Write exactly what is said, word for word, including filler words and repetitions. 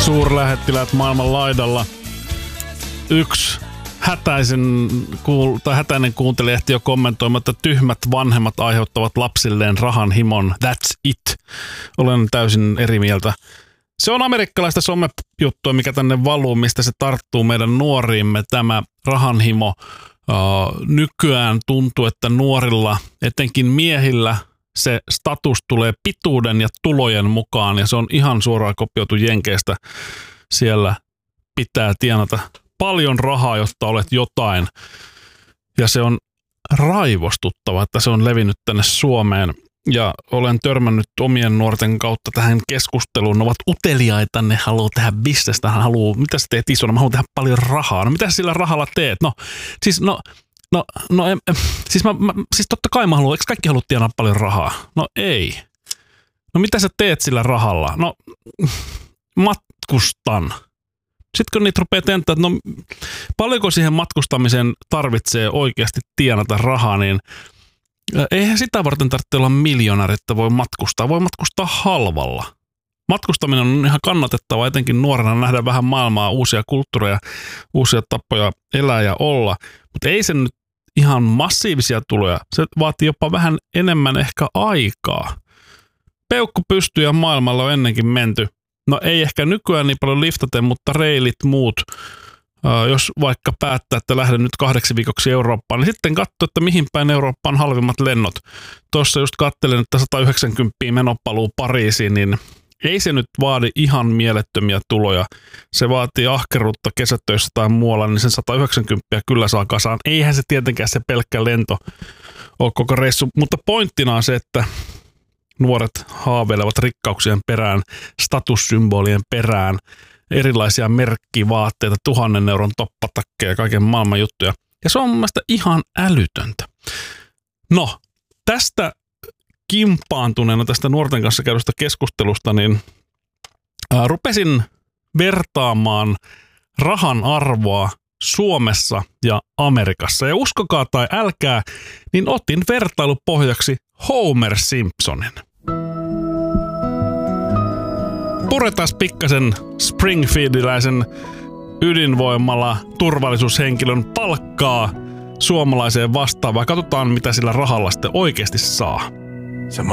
suurlähettiläät maailman laidalla. Yksi hätäisen, kuul- tai hätäinen kuuntelija ehti jo kommentoimaan, että tyhmät vanhemmat aiheuttavat lapsilleen rahan himon. That's it. Olen täysin eri mieltä. Se on amerikkalaista somejuttua, mikä tänne valuu, mistä se tarttuu meidän nuoriimme, tämä rahanhimo. Uh, nykyään tuntuu, että nuorilla, etenkin miehillä, se status tulee pituuden ja tulojen mukaan, ja se on ihan suoraan kopioitu Jenkeistä. Siellä pitää tienata paljon rahaa, jotta olet jotain. Ja se on raivostuttava, että se on levinnyt tänne Suomeen. Ja olen törmännyt omien nuorten kautta tähän keskusteluun. Ne ovat uteliaita, ne haluaa tehdä bisnestä, ne haluaa, mitä sä teet isona, mä haluan tehdä paljon rahaa. No mitä sä sillä rahalla teet? No siis, no, no, no em, em, siis, mä, mä, siis totta kai mä haluan, eikö kaikki halua tienaa paljon rahaa? No ei. No mitä sä teet sillä rahalla? No matkustan. Sitten kun niitä rupeaa tentää, että no paljonko siihen matkustamiseen tarvitsee oikeasti tienata rahaa, niin eihän sitä varten tarvitse olla miljonääri, että voi matkustaa. Voi matkustaa halvalla. Matkustaminen on ihan kannatettava, etenkin nuorena nähdä vähän maailmaa, uusia kulttuureja, uusia tapoja elää ja olla. Mutta ei se nyt ihan massiivisia tuloja. Se vaatii jopa vähän enemmän ehkä aikaa. Peukku pystyy ja maailmalla on ennenkin menty. No ei ehkä nykyään niin paljon liftaten, mutta reilit muut. Uh, jos vaikka päättää, että lähden nyt kahdeksi viikoksi Eurooppaan, niin sitten katso, että mihin päin Eurooppaan halvimmat lennot. Tuossa just katselen, että sata yhdeksänkymmentä menopaluu Pariisiin, niin ei se nyt vaadi ihan mielettömiä tuloja. Se vaatii ahkeruutta kesätöissä tai muualla, niin sen sata yhdeksänkymmentä kyllä saa kasaan. Eihän se tietenkään se pelkkä lento ole koko reissu, mutta pointtina on se, että nuoret haaveilevat rikkauksien perään, statussymbolien perään, erilaisia merkkivaatteita, tuhannen euron toppatakkeja ja kaiken maailman juttuja. Ja se on mun mielestä ihan älytöntä. No, tästä kimpaantuneena, tästä nuorten kanssa käydystä keskustelusta, niin ää, rupesin vertaamaan rahan arvoa Suomessa ja Amerikassa. Ja uskokaa tai älkää, niin otin vertailupohjaksi Homer Simpsonin. Puretaan pikkasen Springfieldiläisen ydinvoimalla turvallisuushenkilön palkkaa suomalaiseen vastaavaan. Katsotaan, mitä sillä rahalla sitten oikeasti saa.